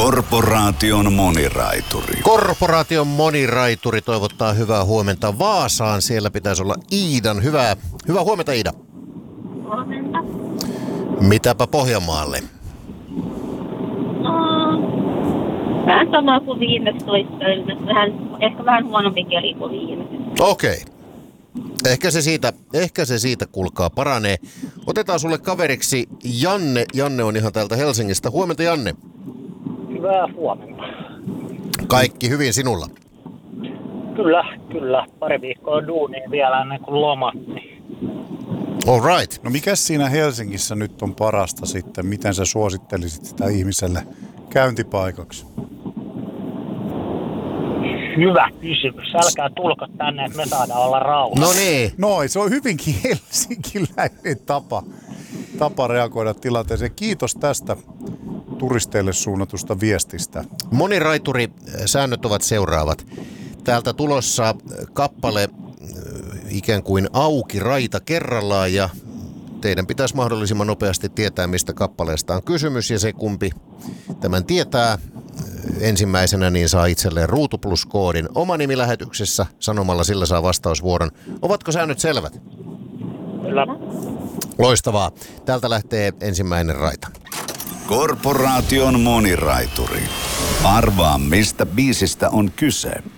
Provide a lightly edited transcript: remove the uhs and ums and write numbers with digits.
Korporaation moniraituri. Korporaation moniraituri toivottaa hyvää huomenta Vaasaan. Siellä pitäisi olla Iidan. Hyvää huomenta, Iida. Huomenta. Mitäpä Pohjanmaalle? Vähän samaa kuin viimeksi toistöillä. Ehkä vähän huonompi keli kuin viimeksi. Okei. Ehkä se siitä kuulkaa paranee. Otetaan sulle kaveriksi Janne. Janne on ihan täältä Helsingistä. Huomenta, Janne. Hyvää huomenta. Kaikki hyvin sinulla? Kyllä. Pari viikkoa duunia vielä ennen kuin lomat. All right. No mikäs siinä Helsingissä nyt on parasta sitten? Miten sä suosittelisit sitä ihmiselle käyntipaikaksi? Hyvä kysymys. Älkää tulko tänne, että me saadaan olla rauhassa. No niin. No, se on hyvinkin helsinkiläinen tapa reagoida tilanteeseen. Kiitos tästä turisteille suunnatusta viestistä. Moniraituri säännöt ovat seuraavat. Täältä tulossa kappale ikään kuin auki raita kerrallaan ja teidän pitäisi mahdollisimman nopeasti tietää, mistä kappaleesta on kysymys ja se kumpi tämän tietää ensimmäisenä, niin saa itselleen Ruutu Plus-koodin. Oma nimi lähetyksessä sanomalla sillä saa vastausvuoron. Ovatko säännöt selvät? Kyllä. Loistavaa. Täältä lähtee ensimmäinen raita. Korporaation moniraituri. Arvaa, mistä biisistä on kyse.